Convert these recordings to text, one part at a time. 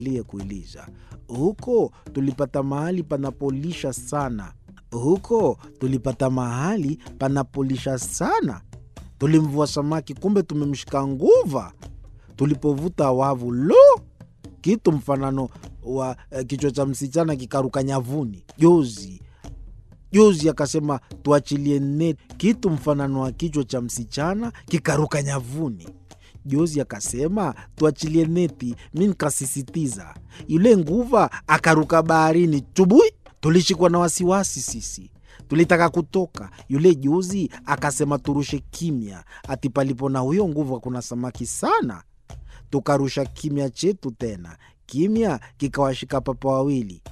kuuliza. Huko tulipata mahali panapolisha sana. Huko tulipata mahali panapolisha sana. Tulimvua samaki, kumbe tumemshika nguva. Tulipovuta wavu, kitu mfanano wa kichwa cha msichana kikaruka nyavuni. Jozi akasema tuachilie neti. Kitu mfanano wa kichwa cha msichana kikaruka nyavuni. Jozi akasema tuachilie neti. Mimi nikasisitiza. Yule nguva akaruka baharini. Tubui, tulishikwa na wasiwasi sisi. Tulitaka kutoka. Yule jozi akasema turushe kimya. Ati palipo na huyo nguva kuna samaki sana. Tukarusha kimya chetu tena. Kimya kikawashika papa wawili.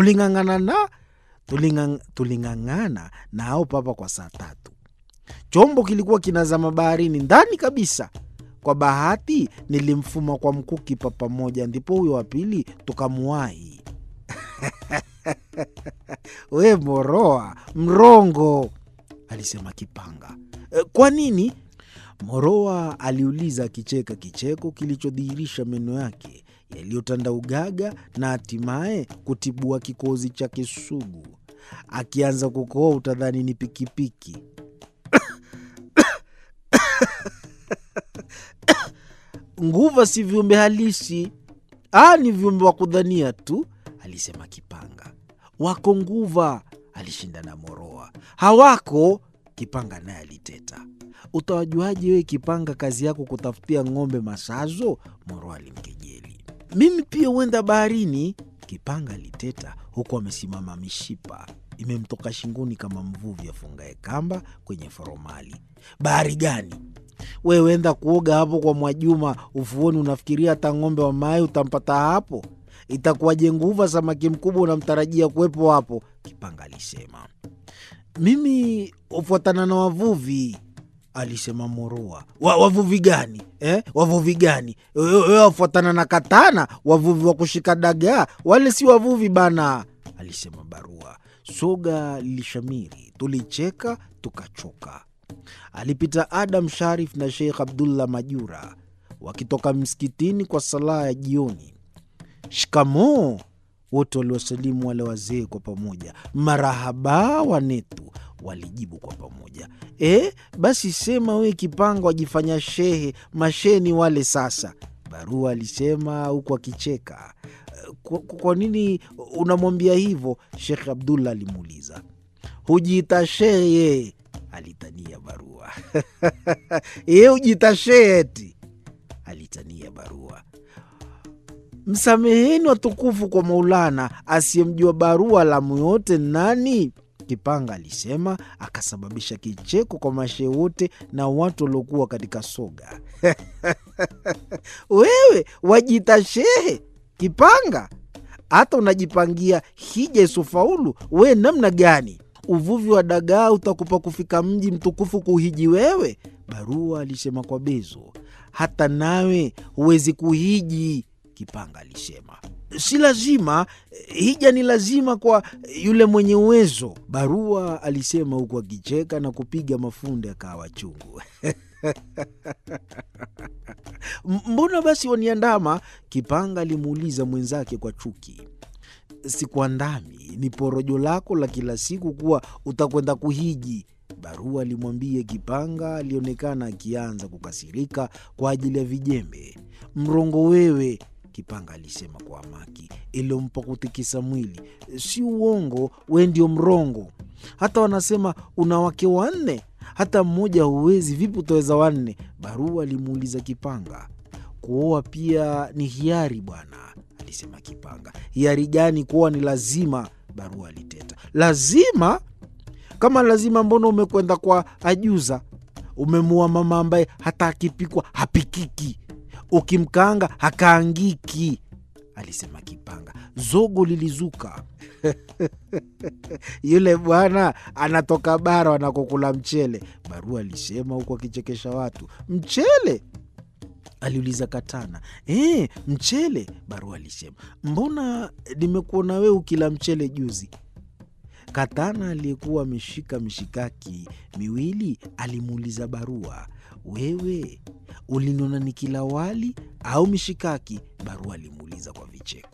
Tulingangana na hao papa kwa saa 3. Chombo kilikuwa kinazama baharini ndani kabisa. Kwa bahati nilimfuma kwa mkuki papa moja, ndipo huyo wa pili tukamuwahi. We Moroa, mrongo, alisema Kipanga. Kwa nini? Moroa aliuliza kicheka kicheko kilichodhihirisha meno yake yaliyotanda ugaga na hatimaye kutibua kikozi chake sugu. Akianza kukohoa utadhani ni pikipiki. Nguva si viumbe halisi. Ni viumbe wa kudhania tu, alisema Kipanga. Wako nguva, alishindana Moroa. Hawako, Kipanga naye aliteta. Utawajuaje wewe Kipanga, kazi yako kutafutia ng'ombe masazo? Moroa alimkejeli. Mimi pia huenda baharini, Kipanga aliteta huku amesimama, mishipa imemtoka shingoni kama mvuvi afungaye kamba kwenye foromali. Bahari gani? Wewe enda kuoga hapo kwa Mwajuma ufuoni, unafikiria hata ng'ombe wa mai utampata hapo? Itakuwaje nguva samaki mkubwa unamtarajia kuwepo hapo? Kipanga alisema. Mimi ufuatana na wavuvi, alisema Moroa. Wavuvi gani? Wavuvi gani? Wewe ufuatana na Katana, wavuvi wa kushika dagaa. Wale si wavuvi bana, alisema Barua. Soga lilishamiri, tulicheka tukachoka. Alipita Adam Sharif na Sheikh Abdullah Majura wakitoka msikitini kwa sala ya jioni. Shikamoo, wote waliwasalimu wale wazee kwa pamoja. Marahaba wanetu, walijibu kwa pamoja. Basi sema we Kipanga wajifanya shehe, masheni wale sasa, Barua alisema huku akicheka. Kwa nini unamwambia hivyo? Sheikh Abdullah alimuuliza. Hujiita shehe, alitania Barua. Hujiita shehe eti, alitania Barua. Msameheni watukufu kwa Maulana, asiyemjua Barua lamu yote nani? Kipanga alisema, akasababisha kicheko kwa mashehe wote na watu waliokuwa katika soga. Wewe wajiita shehe Kipanga, hata unajipangia hija isofaulu. We namna gani? Uvuvi wa dagaa utakupa kufika mji mtukufu kuhiji wewe? Barua alisema kwa bezo. Hata nawe huwezi kuhiji, Kipanga alisema. Si lazima, hija ni lazima kwa yule mwenye uwezo, Barua alisema huku akicheka na kupiga mafunde ya kahawa chungu. Mbona basi waniandama? Kipanga alimuuliza mwenzake kwa chuki. Sikuandami, ni porojo lako la kila siku kuwa utakwenda kuhiji, Barua alimwambia Kipanga. Alionekana akianza kukasirika kwa ajili ya vijembe. Mrongo wewe, Kipanga alisema kwa hamaki iliyompa kutikisa mwili. Si uongo, we ndio mrongo. Hata wanasema una wake 4, hata mmoja huwezi, vipi utaweza 4? Barua alimuuliza Kipanga. Kuoa pia ni hiari bwana, alisema Kipanga. Hiari gani? Kuoa ni lazima, Barua aliteta. Lazima? Kama lazima, mbona umekwenda kwa ajuza? Umemua mama ambaye hata akipikwa hapikiki, ukimkaanga hakaangiki, alisema Kipanga. Zogo lilizuka. Yule bwana anatoka bara wanakokula mchele, Barua alisema huku akichekesha watu. Mchele? aliuliza Katana. Mchele, Barua alisema. Mbona nimekuona wewe ukila mchele juzi? Katana aliyekuwa ameshika mishikaki miwili alimuuliza Barua. Wewe uliniona nikila wali au mishikaki? Barua alimuuliza kwa vicheko.